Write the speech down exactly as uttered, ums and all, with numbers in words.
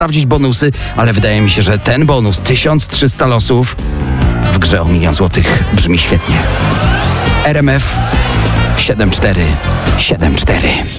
sprawdzić bonusy, ale wydaje mi się, że ten bonus tysiąc trzysta losów w grze o milion złotych brzmi świetnie. R M F siedem cztery siedem cztery.